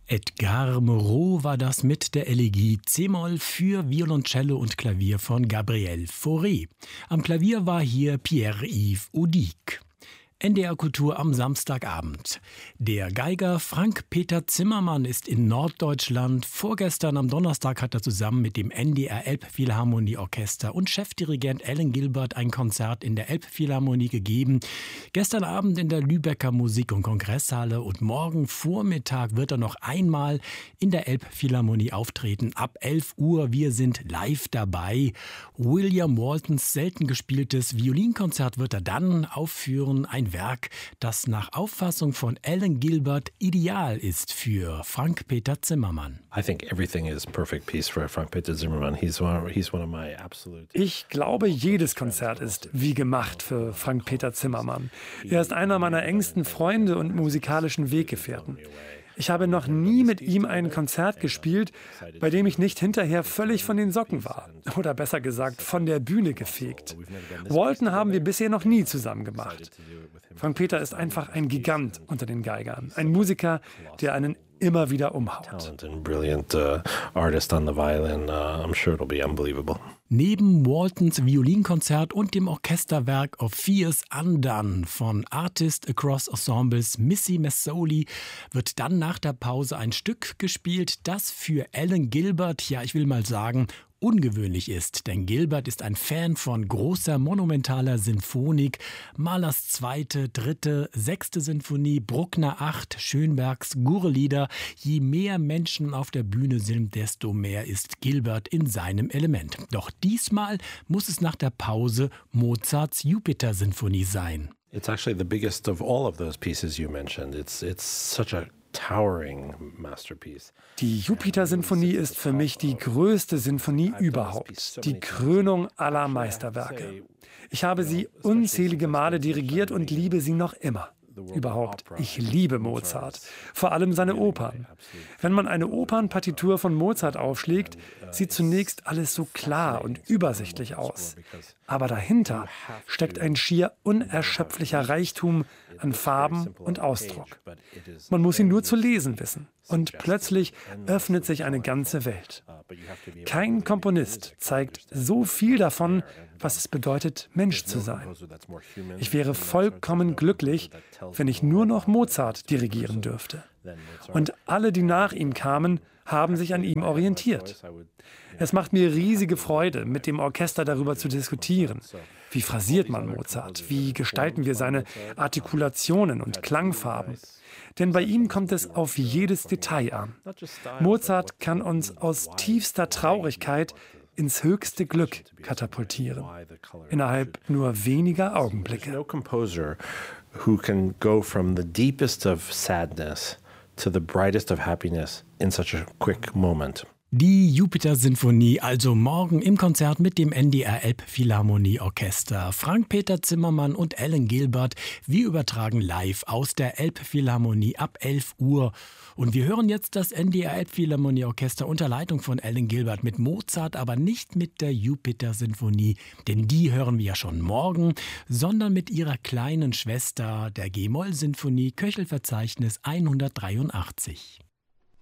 Edgar Moreau war das mit der Elegie C-Moll für Violoncello und Klavier von Gabriel Fauré. Am Klavier war hier Pierre-Yves Audique. NDR Kultur am Samstagabend. Der Geiger Frank-Peter Zimmermann ist in Norddeutschland. Vorgestern am Donnerstag hat er zusammen mit dem NDR Elbphilharmonieorchester und Chefdirigent Alan Gilbert ein Konzert in der Elbphilharmonie gegeben. Gestern Abend in der Lübecker Musik- und Kongresshalle und morgen Vormittag wird er noch einmal in der Elbphilharmonie auftreten. Ab 11 Uhr, wir sind live dabei. William Waltons selten gespieltes Violinkonzert wird er dann aufführen. Ein Werk, das nach Auffassung von Alan Gilbert ideal ist für Frank-Peter Zimmermann. Ich glaube, jedes Konzert ist wie gemacht für Frank-Peter Zimmermann. Er ist einer meiner engsten Freunde und musikalischen Weggefährten. Ich habe noch nie mit ihm ein Konzert gespielt, bei dem ich nicht hinterher völlig von den Socken war. Oder besser gesagt, von der Bühne gefegt. Walton haben wir bisher noch nie zusammen gemacht. Frank-Peter ist einfach ein Gigant unter den Geigern. Ein Musiker, der einen immer wieder umhaut. Neben Waltons Violinkonzert und dem Orchesterwerk Of Fears Undone von Artist Across Ensembles Missy Massoli wird dann nach der Pause ein Stück gespielt, das für Alan Gilbert, ja ich will mal sagen, ungewöhnlich ist, denn Gilbert ist ein Fan von großer, monumentaler Sinfonik, Mahlers 2., 3., 6. Sinfonie, Bruckner 8, Schönbergs Gurrelieder. Je mehr Menschen auf der Bühne sind, desto mehr ist Gilbert in seinem Element. Doch diesmal muss es nach der Pause Mozarts Jupiter-Sinfonie sein. It's actually the biggest of all of those pieces you mentioned. It's such a towering masterpiece. Die Jupiter-Sinfonie ist für mich die größte Sinfonie überhaupt, die Krönung aller Meisterwerke. Ich habe sie unzählige Male dirigiert und liebe sie noch immer. Überhaupt, ich liebe Mozart, vor allem seine Opern. Wenn man eine Opernpartitur von Mozart aufschlägt, sieht zunächst alles so klar und übersichtlich aus. Aber dahinter steckt ein schier unerschöpflicher Reichtum an Farben und Ausdruck. Man muss ihn nur zu lesen wissen. Und plötzlich öffnet sich eine ganze Welt. Kein Komponist zeigt so viel davon, was es bedeutet, Mensch zu sein. Ich wäre vollkommen glücklich, wenn ich nur noch Mozart dirigieren dürfte. Und alle, die nach ihm kamen, haben sich an ihm orientiert. Es macht mir riesige Freude, mit dem Orchester darüber zu diskutieren. Wie phrasiert man Mozart? Wie gestalten wir seine Artikulationen und Klangfarben? Denn bei ihm kommt es auf jedes Detail an. Mozart kann uns aus tiefster Traurigkeit ins höchste Glück katapultieren. Innerhalb nur weniger Augenblicke. No composer who can go from the deepest of sadness to the brightest of happiness in such a quick moment. Die Jupiter-Sinfonie, also morgen im Konzert mit dem NDR Elbphilharmonieorchester. Frank-Peter Zimmermann und Alan Gilbert, wir übertragen live aus der Elbphilharmonie ab 11 Uhr. Und wir hören jetzt das NDR Elbphilharmonieorchester unter Leitung von Alan Gilbert mit Mozart, aber nicht mit der Jupiter-Sinfonie, denn die hören wir ja schon morgen, sondern mit ihrer kleinen Schwester, der G-Moll-Sinfonie, Köchelverzeichnis 183.